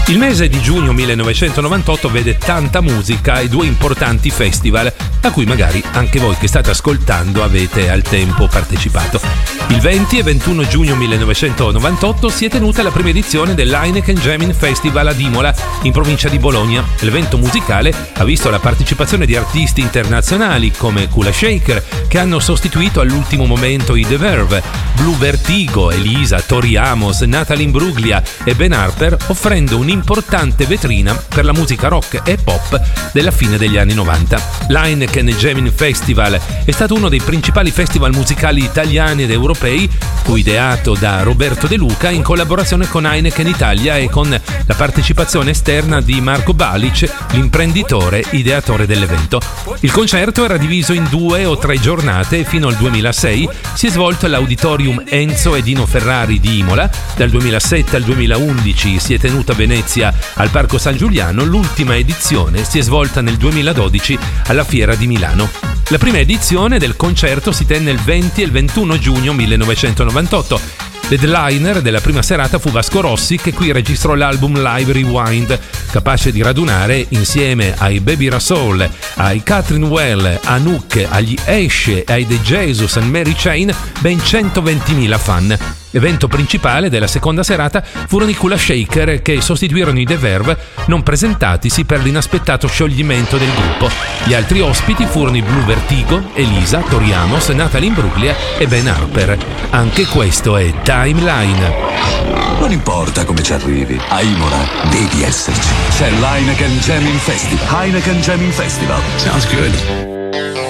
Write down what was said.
Il mese di giugno 1998 vede tanta musica e due importanti festival a cui magari anche voi che state ascoltando avete al tempo partecipato. Il 20 e 21 giugno 1998 si è tenuta la prima edizione dell'Heineken Jamming Festival ad Imola, in provincia di Bologna. L'evento musicale ha visto la partecipazione di artisti internazionali come Kula Shaker, che hanno sostituito all'ultimo momento i The Verve, Blue Vertigo, Elisa, Tori Amos, Natalie Imbruglia e Ben Harper, offrendo un'importante vetrina per la musica rock e pop della fine degli anni 90. L'Heineken Jamming Festival è stato uno dei principali festival musicali italiani ed europei, fu ideato da Roberto De Luca in collaborazione con Heineken Italia e con la partecipazione esterna di Marco Balic, l'imprenditore ideatore dell'evento. Il concerto era diviso in 2 o 3 giornate e fino al 2006 si è svolto all'Auditorium Enzo e Dino Ferrari di Imola. Dal 2007 al 2011 si è tenuto a Venezia al Parco San Giuliano. L'ultima edizione si è svolta nel 2012 alla Fiera di Milano. La prima edizione del concerto si tenne il 20 e il 21 giugno 1998. L'headliner della prima serata fu Vasco Rossi, che qui registrò l'album Live Rewind, capace di radunare insieme ai Baby Rassoul, ai Catherine Well, a Nook, agli Esce e ai The Jesus and Mary Chain ben 120.000 fan. L'evento principale della seconda serata furono i Kula Shaker, che sostituirono i The Verve, non presentatisi per l'inaspettato scioglimento del gruppo. Gli altri ospiti furono i Blue Vertigo, Elisa, Tori Amos, Natalie Imbruglia e Ben Harper. Anche questo è Timeline. Non importa come ci arrivi, a Imola devi esserci. C'è l'Heineken Jamming Festival. Heineken Jamming Festival. Sounds good.